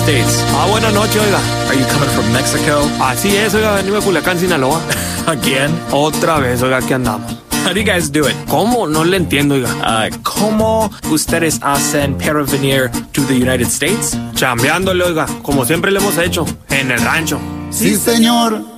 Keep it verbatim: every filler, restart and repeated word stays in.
States. Ah, buenas noches, oiga. Are you coming from Mexico? Así es, oiga, venimos de Culiacán, Sinaloa. Again? Otra vez, oiga, aquí andamos. How do you guys do it? ¿Cómo? No le entiendo, oiga. Uh, ¿Cómo ustedes hacen para venir to the United States? Chambeándole, oiga, como siempre le hemos hecho, en el rancho. Sí, señor.